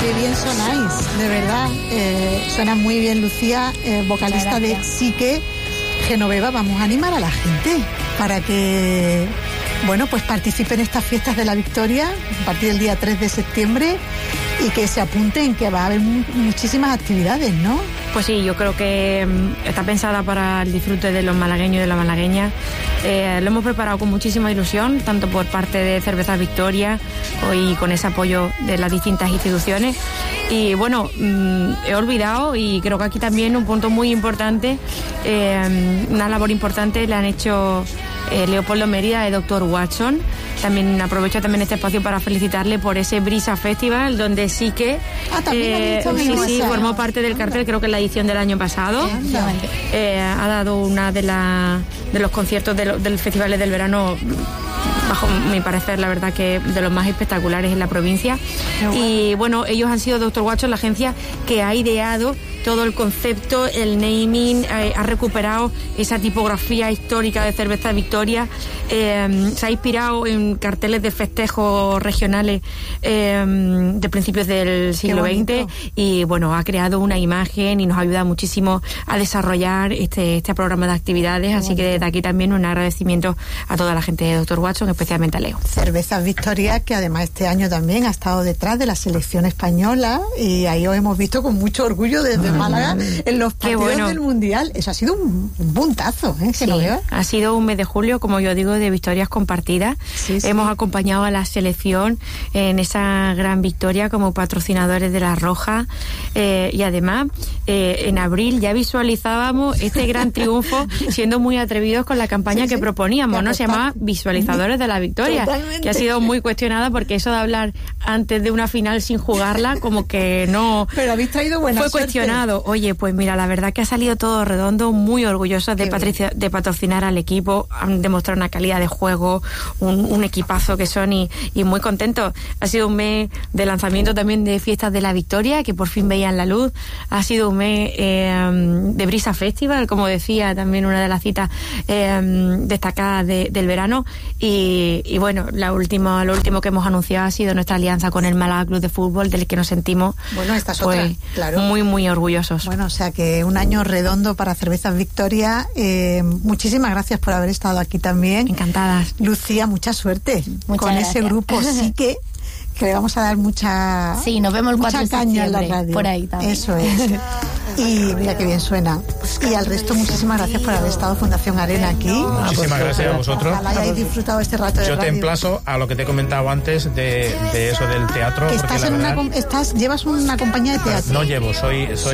qué bien sonáis, de verdad. Suena muy bien, Lucía, vocalista de Psique. Genoveva, vamos a animar a la gente para que, bueno, pues participen en estas fiestas de la Victoria a partir del día 3 de septiembre y que se apunten, que va a haber muchísimas actividades, ¿no? Pues sí, yo creo que está pensada para el disfrute de los malagueños y de la malagueña. Lo hemos preparado con muchísima ilusión, tanto por parte de Cervezas Victoria y con ese apoyo de las distintas instituciones. Y bueno, he olvidado, y creo que aquí también un punto muy importante, una labor importante le han hecho Leopoldo Mérida y Dr. Watson. También aprovecho también este espacio para felicitarle por ese Brisa Festival, donde sí que formó parte del cartel, creo que en la edición del año pasado. Ha dado una de los conciertos del Festivales del Verano, bajo mi parecer, la verdad que de los más espectaculares en la provincia. Y bueno, ellos han sido Dr. Watson, la agencia que ha ideado todo el concepto, el naming, ha recuperado esa tipografía histórica de Cerveza Victoria, se ha inspirado en carteles de festejos regionales de principios del siglo XX, y bueno, ha creado una imagen y nos ayuda muchísimo a desarrollar este programa de actividades, así que desde aquí también un agradecimiento a toda la gente de Dr. Watson, especialmente a Leo. Cervezas Victoria, que además este año también ha estado detrás de la selección española, y ahí os hemos visto con mucho orgullo desde Málaga en los partidos del Mundial. Eso ha sido un puntazo, sí, ha sido un mes de julio, como yo digo, de victorias compartidas. Hemos acompañado a la selección en esa gran victoria como patrocinadores de La Roja, y además en abril ya visualizábamos este gran triunfo, siendo muy atrevidos con la campaña que proponíamos, ¿no? Se llamaba Visualizadores de la Victoria. Totalmente. Que ha sido muy cuestionada, porque eso de hablar antes de una final sin jugarla, como que no... Pero habéis traído buena suerte. Fue cuestionado. Oye, pues mira, la verdad que ha salido todo redondo, muy orgullosos de patrocinar al equipo, han demostrado una calidad de juego, un equipazo que son, y muy contentos. Ha sido un mes de lanzamiento también de Fiestas de la Victoria, que por fin veían la luz. Ha sido un mes de Brisa Festival, como decía, también una de las citas destacadas del verano. Y bueno, lo último que hemos anunciado ha sido nuestra alianza con el Málaga Club de Fútbol, del que nos sentimos muy, muy orgullosos. Bueno, o sea que un año redondo para Cervezas Victoria. Muchísimas gracias por haber estado aquí también. Encantadas. Lucía, mucha suerte con ese grupo. Sí que le vamos a dar mucha... Sí, nos vemos el 4 de caña en la septiembre, radio. por ahí también. Eso es. Y mira qué bien suena. Y al resto, muchísimas gracias por haber estado Fundación Arena aquí. Muchísimas gracias a vosotros. Ojalá hayáis disfrutado este rato de radio. Yo te emplazo a lo que te he comentado antes de eso del teatro. Que llevas una compañía de teatro. No llevo, soy